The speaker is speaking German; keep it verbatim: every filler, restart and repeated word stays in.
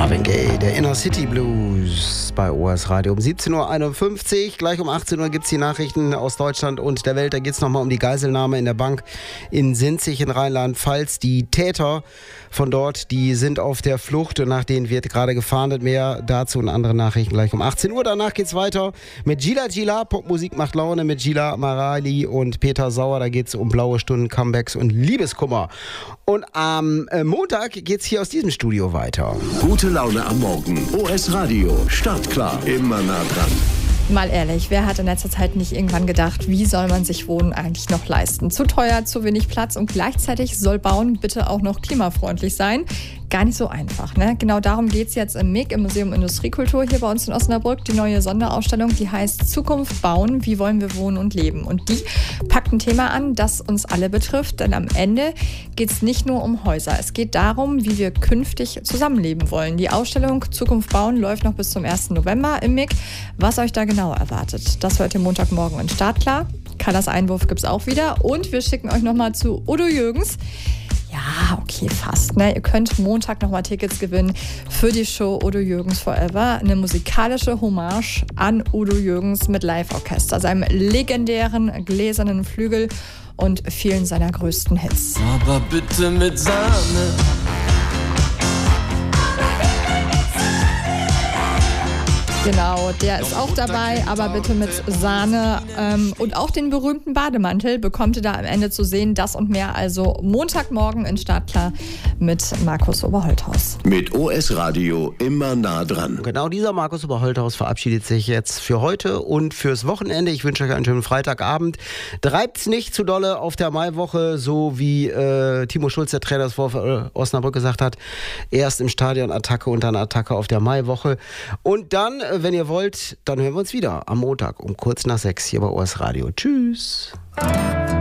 Marvin Gaye, der Inner City Blues bei O S Radio um siebzehn Uhr einundfünfzig. Gleich um achtzehn Uhr gibt es die Nachrichten aus Deutschland und der Welt. Da geht es nochmal um die Geiselnahme in der Bank in Sinzig in Rheinland-Pfalz. Die Täter von dort, die sind auf der Flucht und nach denen wird gerade gefahndet. Mehr dazu und andere Nachrichten gleich um achtzehn Uhr. Danach geht es weiter mit Gila Gila. Popmusik macht Laune mit Gila Marali und Peter Sauer. Da geht es um blaue Stunden, Comebacks und Liebeskummer. Und am äh, Montag geht es hier aus diesem Studio weiter. Gute Laune am Morgen. O S Radio. Startklar. Immer nah dran. Mal ehrlich, wer hat in letzter Zeit nicht irgendwann gedacht, wie soll man sich Wohnen eigentlich noch leisten? Zu teuer, zu wenig Platz und gleichzeitig soll Bauen bitte auch noch klimafreundlich sein. Gar nicht so einfach, ne? Genau darum geht es jetzt im M I G, im Museum Industriekultur hier bei uns in Osnabrück. Die neue Sonderausstellung, die heißt Zukunft bauen, wie wollen wir wohnen und leben? Und die packt ein Thema an, das uns alle betrifft, denn am Ende geht es nicht nur um Häuser. Es geht darum, wie wir künftig zusammenleben wollen. Die Ausstellung Zukunft bauen läuft noch bis zum ersten November im M I G. Was euch da genau erwartet, das hört ihr Montagmorgen in Startklar. Kallas Einwurf gibt es auch wieder und wir schicken euch nochmal zu Udo Jürgens. Ja, okay, fast. Ne? Ihr könnt Montag nochmal Tickets gewinnen für die Show Udo Jürgens Forever. Eine musikalische Hommage an Udo Jürgens mit Live-Orchester, seinem legendären gläsernen Flügel und vielen seiner größten Hits. Aber bitte mit Sahne. Genau, der ist auch dabei, aber bitte mit Sahne. Ähm, und auch den berühmten Bademantel bekommt ihr da am Ende zu sehen. Das und mehr also Montagmorgen in Startklar mit Markus Oberholthaus. Mit O S Radio immer nah dran. Genau dieser Markus Oberholthaus verabschiedet sich jetzt für heute und fürs Wochenende. Ich wünsche euch einen schönen Freitagabend. Treibt's nicht zu dolle auf der Maiwoche, so wie äh, Timo Schulz, der Trainer des VfL Osnabrück, gesagt hat. Erst im Stadion Attacke und dann Attacke auf der Maiwoche. Und dann, wenn ihr wollt, dann hören wir uns wieder am Montag um kurz nach sechs hier bei O S Radio. Tschüss.